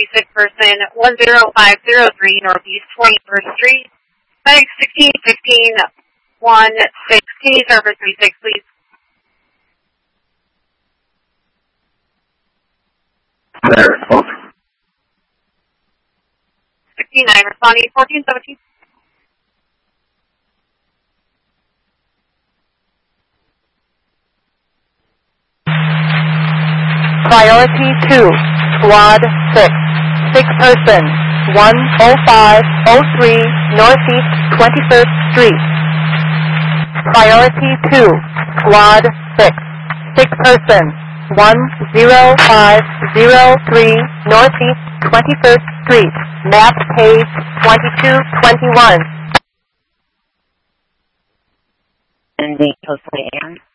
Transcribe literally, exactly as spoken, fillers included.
six person, one zero five zero three Northeast twenty-first Street. Bag sixteen fifteen one six. Can you serve for three six, please? There, folks. sixty-nine responding, fourteen seventeen. Priority two, Squad six, six person, one oh five oh three Northeast twenty-first Street. Priority two, Squad six, six person, one oh five oh three Northeast twenty-first Street, map page twenty-two twenty-one. And the Coastway Air.